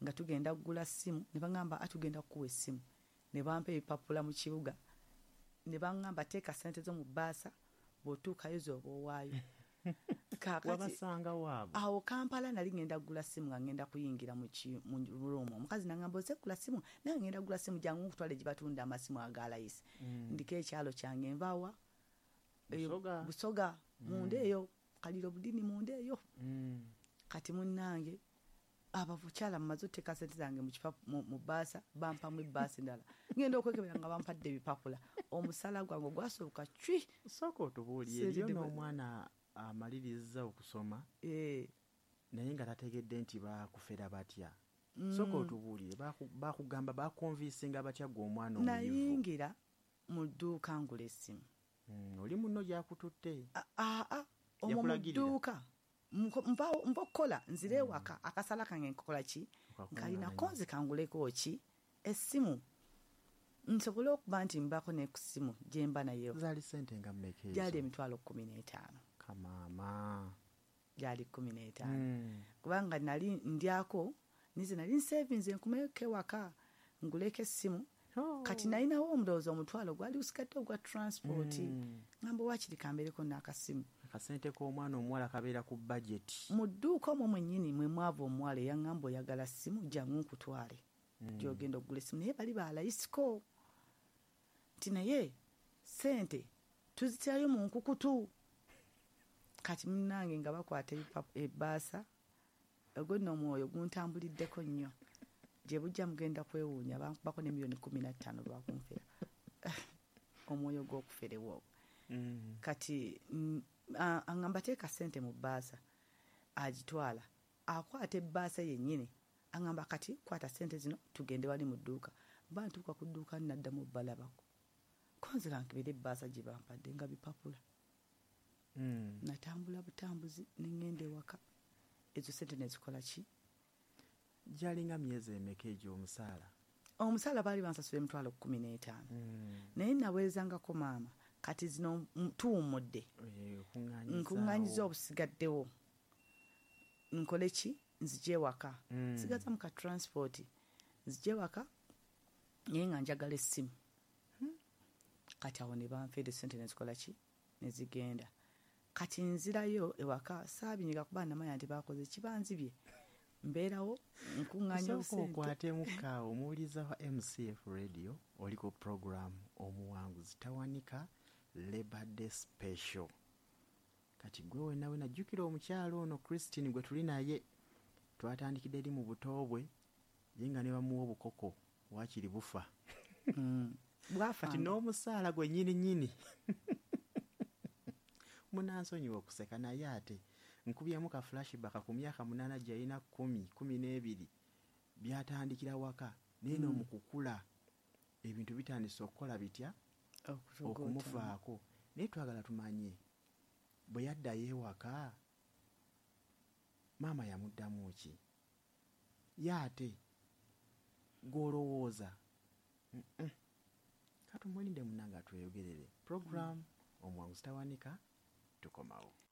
nga tugenda kugula simu ne bangamba atugenda kukuwa essimu ne bampa ebipapula mu kibuga ne bangamba teeka ssente zo mu bbaasa bw'otuukayo z'oba owaayo. Wabasanga waabo awo Kampala nali ngenda kugula simu nga ngenda kuyingira mu ruumu. Omukazi nangamba oze kugula simu naye ngenda kugula simu jangu nkutwale gye batunda amasimu aga layisi. Ndiko ekyalo kyange nvaawa Busoga munda eyo kaliro budini munda eyo. Kati munnange abavukyala mumaze oteeka ssente zange mu bbaasa bampamu ebbaasa endala ngenda okwekebera nga bampadde ebipapula omusala gwange gwasoboka cwi. Sooka otubuulire eriyo n'omwana amaliriza okusoma naye nga tategedde nti bakufera batya. Sooka otubuulire bakugamba bakonvinsinga batya gwe omwana omuyivu. Nayingira mu dduuka ngula essimu. Oli munno gyakututte omwo mu dduuka mpa okukola nzire ewaka akasala kange nkola ki nkalina konze kanguleko ki essimu nsobole okuba nti mbako ne ku ssimu gye mba nayo. Zaali ssente nga mmeka ezo? Gyali emitwalo 15. Kamaama gyali 15 kubanga nali ndyako nize nali savings enkumeko ewaka nguleko essimu. Kati nalinawo omulowooza omutwalo gwali usigadde ogwa transport ngamba wakiri kambereko n'akasimu. Akasente k'omwana omuwala kabeera ku budget. Mu dduuka omwo mwennyini mwe mwava omuwala eyaŋŋamba oyagala ssimu jangu nkutwale gy'ogenda okugula essimu naye bali balayisiko nti naye ssente tuzityayo mu nkukutu. Kati munnange nga bakwata ebbaasa ogwo nno omwoyo guntambuliddeko nnyo gye bujja mugenda kwewuunya bankubako ne miliyoni 15 lwakunfera omwoyo gw'okuferewo. Kati aŋŋamba teeka ssente mu bbaasa agitwala akwata ebbaasa yennyini aŋŋamba kati kwata ssente zino tugende wali mu dduuka. Mba ntuuka ku dduuka naddamu balabako konze kankebera ebbaasa gye bampadde nga bipapula. Natambula butambuzi neŋŋenda ewaka ezo ssente nezikola ki? Gyalinga myezi emeka egyo omusaala? Omusaala baali bansasula emitwalo 15 naye naweerezangako maama kati zino tuwumudde nkuŋŋaanyiza obusigaddewo nkole ki nzije ewaka sigaza mu ka transport nzije ewaka naye nga njagala essimu. Kati awo ne banfeera ssente nezikola ki nezigenda. Kati nzirayo ewaka saabinyiga kuba namanya nti bakoze kibanzibye mbeerawo nkuŋŋaanya obusente. Okwatemu omuwuliza wa MCF Radio oliko program omuwanguzi tawanika Labor Day Special. Kati gwe wenawe najjukira omukyalo ono Christine gwe tuli naye twatandikidde eri mu buto bwe ye nga ne bamuwa obukoko wakiri bufa. Kati n'omusaala gwe nnyini munansonyiwa okuseka naye ate nkubyemu ka flashback ku myaka 8 gye yalina 10-12 byatandikira waka naye mu kukula ebintu bitandise okukola bitya okumufaako. Naye twagala tumanye bwe yaddayo ewaka maama yamuddamu ki? Ye ate gw'olowooza katumulinde munanga tweyogerere. Program omuwanguzi tawanika tukomawo.